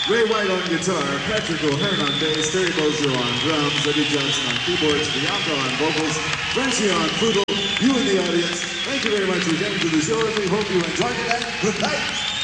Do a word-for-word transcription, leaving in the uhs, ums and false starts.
Ray White on guitar, Patrick O'Hearn on bass, Terry Bozier on drums, Eddie Johnson on keyboards, Bianca on vocals, Frenchie on flute, you in the audience. Thank you very much for getting to the show, and we hope you enjoyed it, and good night.